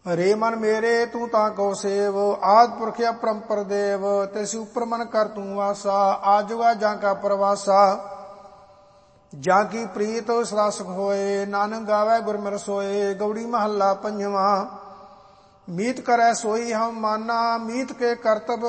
ਰੇ ਮਨ ਮੇਰੇ ਤੂੰ ਤਾਂ ਕੋ ਸੇਵ, ਆਦਿ ਪੁਰਖ ਅਪਰੰਪਰ ਦੇਵ। ਤਿਸ ਉਪਰ ਮਨ ਕਰ ਤੂੰ ਵਾਸਾ, ਆਜੁਗਾ ਜਾਂ ਕਾ ਪ੍ਰਵਾਸਾ। ਜਾਂ ਕੀ ਪ੍ਰੀਤ ਸਦਾ ਸੁਖ ਹੋਏ, ਨਾਨਕ ਗਾਵੈ ਗੁਰ ਮਿਲਿ ਸੋਏ। ਗਉੜੀ ਮਹੱਲਾ ਪੰਜਵਾਂ। ਮੀਤ ਕਰੈ ਸੋਈ ਹਮ ਮਾਨਾ, ਮੀਤ ਕੇ ਕਰਤਬ